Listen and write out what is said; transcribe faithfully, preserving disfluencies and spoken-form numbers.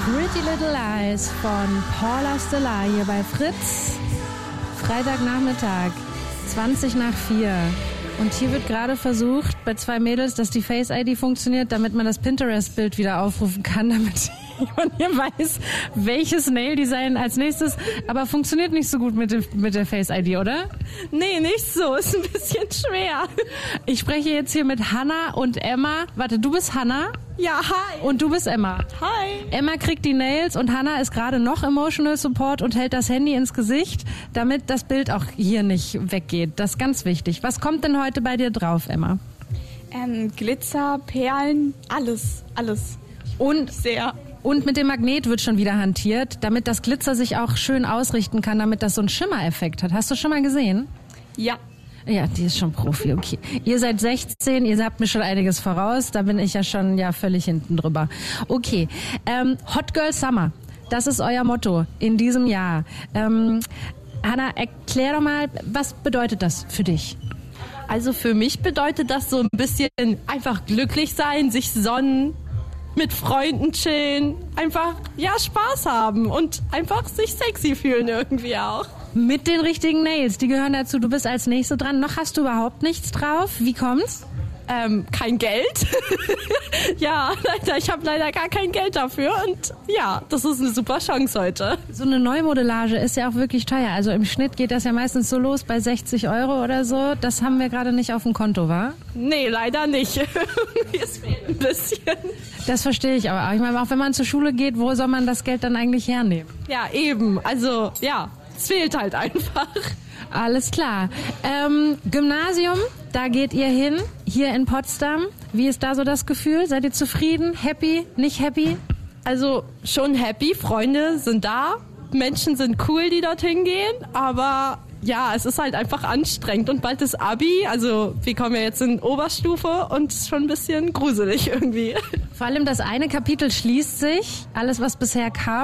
Pretty Little Lies von Paula Stella hier bei Fritz. Freitagnachmittag, zwanzig nach vier. Und hier wird gerade versucht, bei zwei Mädels, dass die Face I D funktioniert, damit man das Pinterest-Bild wieder aufrufen kann, damit man hier weiß, welches Nail-Design als nächstes. Aber funktioniert nicht so gut mit, dem, mit der Face I D, oder? Nee, nicht so. Ist ein bisschen schwer. Ich spreche jetzt hier mit Hannah und Emma. Warte, du bist Hannah? Ja, hi. Und du bist Emma. Hi. Emma kriegt die Nails und Hannah ist gerade noch Emotional Support und hält das Handy ins Gesicht, damit das Bild auch hier nicht weggeht. Das ist ganz wichtig. Was kommt denn heute bei dir drauf, Emma? Ähm, Glitzer, Perlen, alles, alles. Und sehr. Und mit dem Magnet wird schon wieder hantiert, damit das Glitzer sich auch schön ausrichten kann, damit das so einen Schimmereffekt hat. Hast du schon mal gesehen? Ja. Ja, die ist schon Profi, okay. Ihr seid sechzehn, ihr habt mir schon einiges voraus, da bin ich ja schon ja völlig hinten drüber. Okay, ähm, Hot Girl Summer, das ist euer Motto in diesem Jahr. Ähm, Hannah, erklär doch mal, was bedeutet das für dich? Also für mich bedeutet das so ein bisschen einfach glücklich sein, sich sonnen, mit Freunden chillen, einfach ja Spaß haben und einfach sich sexy fühlen irgendwie auch. Mit den richtigen Nails, die gehören dazu. Du bist als Nächste dran. Noch hast du überhaupt nichts drauf. Wie kommt's? Ähm, kein Geld. Ja, leider, ich habe leider gar kein Geld dafür und ja, das ist eine super Chance heute. So eine Neumodellage ist ja auch wirklich teuer. Also im Schnitt geht das ja meistens so los bei sechzig Euro oder so. Das haben wir gerade nicht auf dem Konto, wa? Nee, leider nicht. Es fehlt ein bisschen. Das verstehe ich aber auch. Ich meine, auch wenn man zur Schule geht, wo soll man das Geld dann eigentlich hernehmen? Ja, eben. Also, ja, es fehlt halt einfach. Alles klar. Ähm, Gymnasium, da geht ihr hin, hier in Potsdam. Wie ist da so das Gefühl? Seid ihr zufrieden, happy, nicht happy? Also schon happy, Freunde sind da, Menschen sind cool, die dorthin gehen, aber ja, es ist halt einfach anstrengend und bald ist Abi, also wir kommen ja jetzt in Oberstufe und es ist schon ein bisschen gruselig irgendwie. Vor allem das eine Kapitel schließt sich, alles was bisher kam.